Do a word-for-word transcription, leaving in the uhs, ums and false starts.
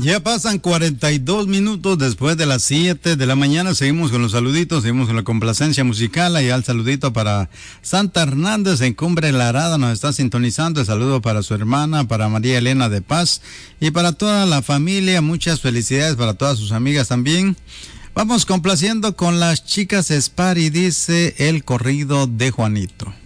Ya pasan cuarenta y dos minutos después de las siete de la mañana. Seguimos con los saluditos, seguimos con la complacencia musical. Ahí al saludito para Santa Hernández en Cumbre La Arada, nos está sintonizando. El saludo para su hermana, para María Elena de Paz y para toda la familia. Muchas felicidades para todas sus amigas también. Vamos complaciendo con las chicas Spari, dice el corrido de Juanito.